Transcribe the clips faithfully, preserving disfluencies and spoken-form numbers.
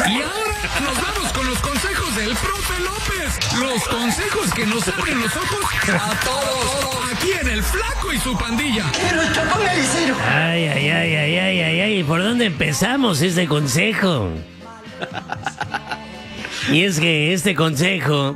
Y ahora nos vamos con los consejos del profe López. Los consejos que nos abren los ojos a todos. Aquí en El Flaco y su pandilla. Ay, ay, ay, ay, ay, ay, ay. ¿Por dónde empezamos este consejo? Y es que este consejo...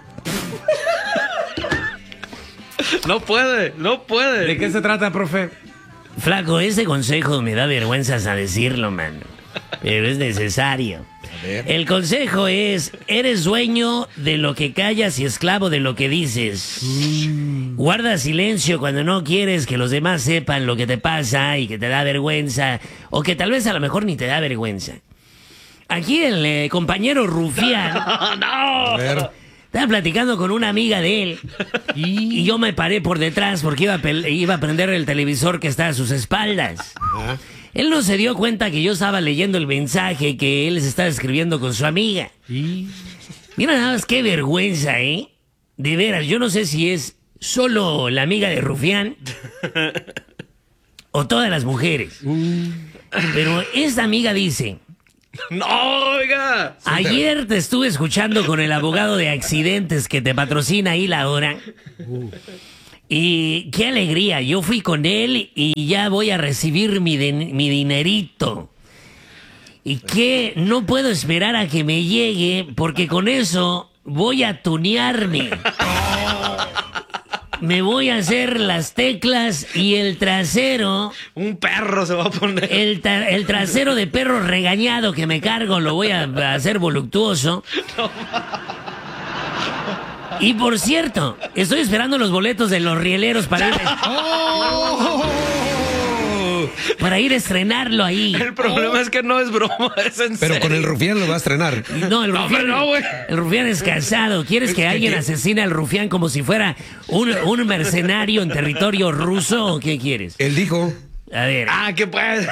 No puede, no puede. ¿De qué se trata, profe? Flaco, este consejo me da vergüenza hasta decirlo, mano. Pero es necesario. El consejo es, eres dueño de lo que callas y esclavo de lo que dices. Mm. Guarda silencio cuando no quieres que los demás sepan lo que te pasa y que te da vergüenza, o que tal vez a lo mejor ni te da vergüenza. Aquí el eh, compañero Rufián... ¡No! A ver. Estaba platicando con una amiga de él y, y yo me paré por detrás porque iba a, pel- iba a prender el televisor que está a sus espaldas. Ajá. Él no se dio cuenta que yo estaba leyendo el mensaje que él les estaba escribiendo con su amiga. ¿Y? Mira nada más qué vergüenza, ¿eh? De veras, yo no sé si es solo la amiga de Rufián o todas las mujeres. Pero esta amiga dice... ¡No, oiga! Ayer te estuve escuchando con el abogado de accidentes que te patrocina ahí la hora. Y qué alegría, yo fui con él y ya voy a recibir mi, de- mi dinerito. Y que no puedo esperar a que me llegue porque con eso voy a tunearme. Me voy a hacer las teclas y el trasero... Un perro se va a poner. El, tra- el trasero de perro regañado que me cargo lo voy a a hacer voluptuoso. Y por cierto, estoy esperando los boletos de los rieleros para ir, para ir a estrenarlo ahí. El problema es que no es broma, es en Pero serio. con el Rufián lo va a estrenar. Y No, el No, rufián, hombre, no, güey. el rufián es casado. ¿Quieres que alguien asesine al rufián como si fuera un, un mercenario en territorio ruso o qué quieres? Él dijo... A ver. Ah, ¿qué pues?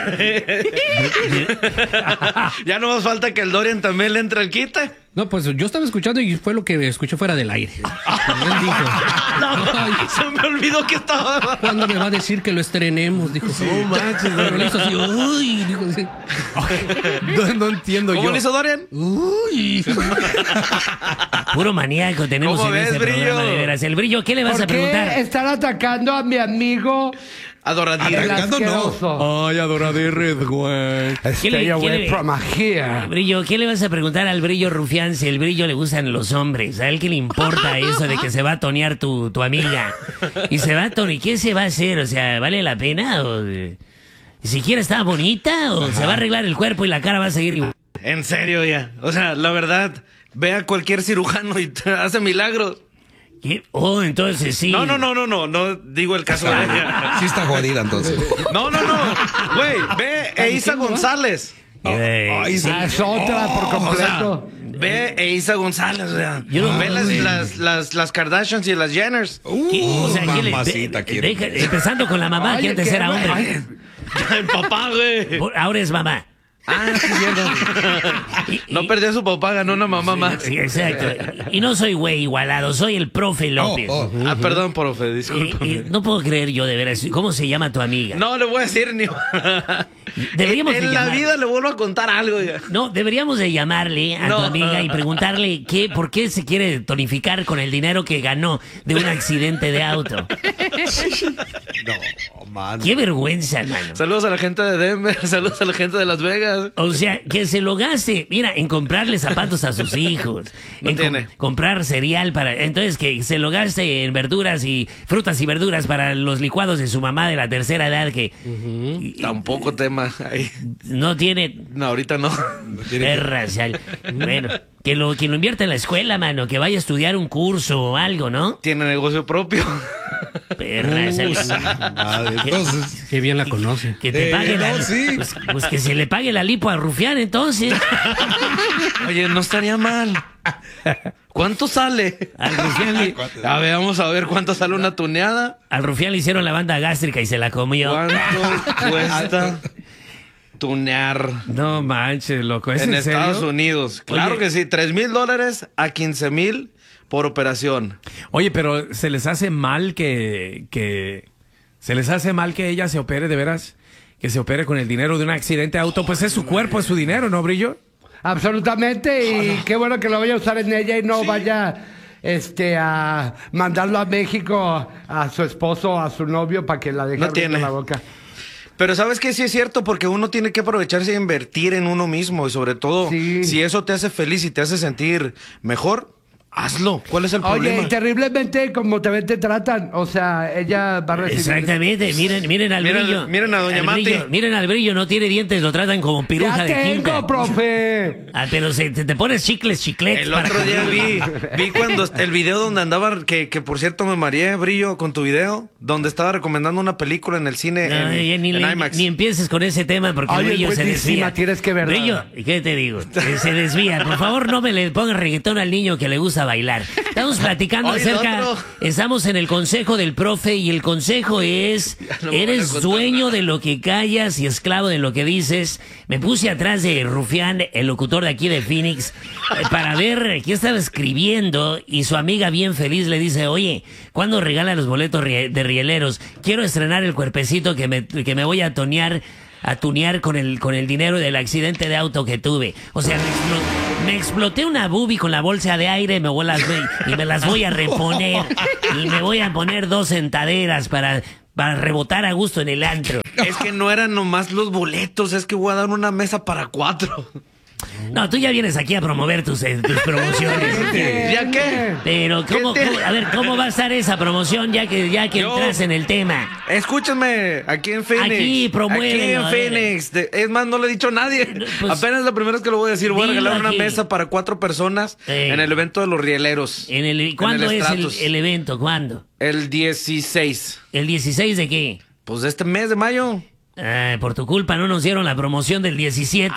Ya no más falta que el Dorian también le entre al quite. No, pues yo estaba escuchando y fue lo que escuché fuera del aire. Él dijo, "Ay, Se me olvidó que estaba. ¿cuándo me va a decir que lo estrenemos?" Dijo, no manches, pero le hizo así, uy, dijo así. No, no entiendo ¿Cómo yo. le hizo Dorian? Uy. Puro maníaco tenemos ¿Cómo en ves, este Brillo? programa, de veras. El Brillo, ¿qué le vas ¿Por a preguntar? qué están atacando a mi amigo Adoradín. el Atacando no. asqueroso? Ay, adoradores, güey. ¿Qué Stay le- away qué le- from here. Brillo, ¿qué le vas a preguntar al Brillo Rufián si el Brillo le gustan los hombres? ¿A él qué le importa eso de que se va a tonear tu, tu amiga? Y se va a tonear, ¿qué se va a hacer? O sea, ¿vale la pena? ¿O eh, siquiera está bonita? ¿O se va a arreglar el cuerpo y la cara va a seguir igual? En serio, ya. O sea, la verdad, ve a cualquier cirujano y te hace milagros. ¿Qué? Oh, entonces sí. No, no, no, no, no, no digo el caso de ella. Sí está jodida, entonces. No, no, no. Güey, ve a Isa González. Eh, Ay, sí. Ah, es otra por completo. Ve a Isa González, o sea, Yo no- ve las, las, las, las Kardashians y las Jenners. ¿qué? O sea, ¿qué le- mamacita, de- quiero. deja- empezando con la mamá, que Oye, antes ¿qué? era hombre. Ay, El papá, güey. Por- Ahora es mamá. Ah, sí, cierto. Y- No y- perdió a su papá, ganó una mamá más. Exacto. Y no soy güey igualado, soy el profe López. Oh, oh. Ah, perdón, profe, Y- discúlpame. y no puedo creer yo, de veras. ¿Cómo se llama tu amiga? No le voy a decir ni. Deberíamos en de la llamar- vida le vuelvo a contar algo. Ya. No, deberíamos de llamarle a tu No. amiga y preguntarle qué, por qué se quiere tonificar con el dinero que ganó de un accidente de auto. No, man. Qué vergüenza, hermano. Saludos a la gente de Denver, saludos a la gente de Las Vegas. O sea, que se lo gaste, mira, en comprarle zapatos a sus hijos. No en tiene. comprar cereal para... Entonces, que se lo gaste en verduras y frutas y verduras para los licuados de su mamá de la tercera edad que y- Tampoco tema. Ay, no tiene no, ahorita no. perra. O sea, bueno, que lo, que lo invierta en la escuela, mano, que vaya a estudiar un curso o algo, ¿no? Tiene negocio propio. Perra, o sea, Madre, entonces... Qué bien la conoce. que te Eh, pague la... no, sí. pues, pues que se le pague la lipo a Rufián, entonces. Oye, no estaría mal. ¿Cuánto sale? Al Rufián, le, A ver, vamos a ver cuánto sale una tuneada. al Rufián le hicieron la banda gástrica y se la comió. ¿Cuánto cuesta tunear No manches, loco. ¿Es en en Estados serio? Unidos? Claro Oye. que sí, tres mil dólares a quince mil por operación. Oye, pero ¿se les hace mal que, que... ¿Se les hace mal que ella se opere, de veras? Que se opere con el dinero de un accidente de auto. Pues es su cuerpo, es su dinero, ¿no, Brillo? absolutamente. Y qué bueno que lo vaya a usar en ella y no vaya este a mandarlo a México a su esposo, a su novio, para que la deje No abriendo tiene. la boca. Pero ¿sabes qué? Sí es cierto, porque uno tiene que aprovecharse e invertir en uno mismo. Y sobre todo, Sí. si eso te hace feliz y te hace sentir mejor, hazlo. ¿Cuál es el Oye, problema? y terriblemente como te ven, te tratan. O sea, ella va a recibir... Exactamente, miren, miren al Miren- brillo. miren a doña Al Mati. brillo, miren al brillo, no tiene dientes, lo tratan como piruja ¡Ya de tengo, quinta. profe! Ah, pero se, te, te pones chicles, chicletes. El para otro día comer. vi, vi cuando el video donde andaba, que, que por cierto me mareé, Brillo, con tu video, donde estaba recomendando una película en el cine No, en, ya ni, en le- IMAX. ni empieces con ese tema porque Oye, el brillo es se buenísima, desvía. tienes que verla. Brillo, ¿qué te digo? Eh, Se desvía. Por favor, no me le pongas reggaetón al niño que le gusta bailar. Estamos platicando Oye, el acerca. otro. Estamos en el consejo del profe y el consejo es: no me eres van a contar dueño nada. de lo que callas y esclavo de lo que dices. Me puse atrás de Rufián, el locutor de aquí de Phoenix, eh, para ver qué estaba escribiendo y su amiga bien feliz le dice: oye, ¿cuándo regala los boletos rie- de rieleros? Quiero estrenar el cuerpecito que me, que me voy a tonear a tunear con el, con el dinero del accidente de auto que tuve. O sea, me, explo- me exploté una boobie con la bolsa de aire me voy las, y me las voy a reponer. Y me voy a poner dos sentaderas para, para rebotar a gusto en el antro. Es que no eran nomás los boletos, es que voy a dar una mesa para cuatro. No, tú ya vienes aquí a promover tus, eh, tus promociones. ¿Ya qué? Pero, ¿cómo, ¿Qué te- cómo- a ver, ¿cómo va a estar esa promoción ya que, ya que Yo- entras en el tema? Escúchame, aquí en Phoenix. Aquí, promuévelo, a Aquí en ver. Phoenix. De- es más, no le he dicho a nadie. Pues, Apenas la primera vez que lo voy a decir. Voy a dilo regalar una aquí. mesa para cuatro personas Eh. en el evento de los rieleros. En el, ¿Cuándo en el es el, Stratus. el evento? ¿Cuándo? El dieciséis. ¿El dieciséis de qué? Pues de este mes de mayo. Ah, por tu culpa no nos dieron la promoción del diecisiete.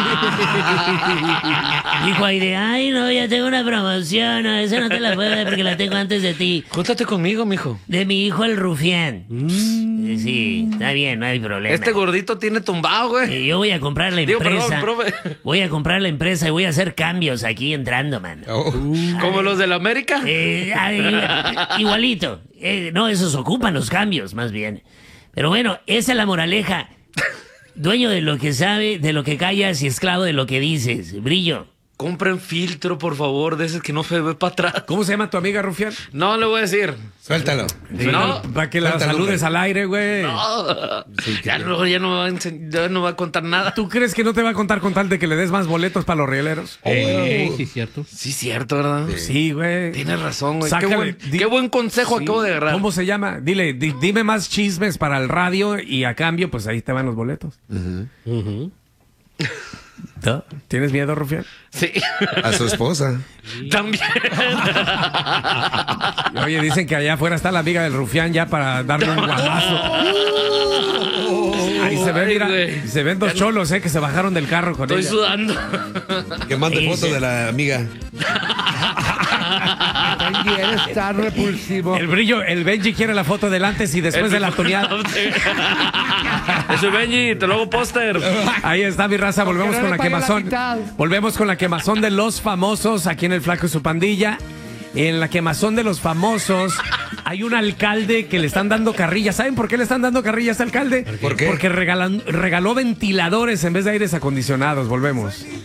Dijo ahí de, ay, no, ya tengo una promoción, no, esa no te la puedo dar porque la tengo antes de ti. Júntate conmigo, mijo. De mi hijo el rufián. Sí, está bien, no hay problema. Este gordito tiene tumbado, güey. Eh, Yo voy a comprar la Digo, empresa. perdón, profe. Voy a comprar la empresa y voy a hacer cambios aquí entrando, mano. Como los de la América. Eh, ah, igualito. Eh, no, esos ocupan los cambios, más bien. Pero bueno, esa es la moraleja. Dueño de lo que sabe, de lo que callas y esclavo de lo que dices. Brillo. Compren filtro, por favor, de ese que no se ve para atrás. ¿Cómo se llama tu amiga, Rufián? No le voy a decir. Suéltalo. No. Para que la Suéltalo, saludes güey. al aire, güey. ya, no, ya, no me va a ense- ya no va a contar nada. ¿Tú crees que no te va a contar con tal de que le des más boletos para los rieleros? Eh, sí, cierto. Sí, cierto, ¿verdad? Sí, güey. Tienes razón, güey. Qué Sácale, buen, di- qué buen consejo Sí. acabo de agarrar. ¿Cómo se llama? Dile, di- dime más chismes para el radio y a cambio, pues ahí te van los boletos. ¿No? ¿Tienes miedo, Rufián? Sí. A su esposa. También. Oye, dicen que allá afuera está la amiga del Rufián ya para darle un guamazo. Ahí se ve, Ay, mira, güey. se ven dos cholos, eh, que se bajaron del carro con Estoy ella. sudando. Que mande Sí, foto sí. de la amiga. Benji, eres tan repulsivo. El brillo, el Benji quiere la foto del antes y después de la tuneada. Eso, Benji, te lo hago póster. Ahí está mi raza, volvemos no con le la pague la quemazón. mitad? Volvemos con la quemazón de los famosos aquí en el Flaco y su pandilla. En la quemazón de los famosos hay un alcalde que le están dando carrilla. ¿Saben por qué le están dando carrilla a este alcalde? ¿Por qué? Porque regalan- regaló ventiladores en vez de aires acondicionados. Volvemos.